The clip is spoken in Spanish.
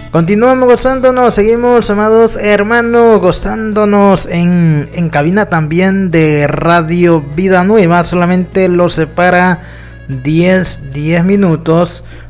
Continuamos gozándonos, seguimos, amados hermanos, gozándonos en cabina también de Radio Vida Nueva. Solamente lo separa 10 minutos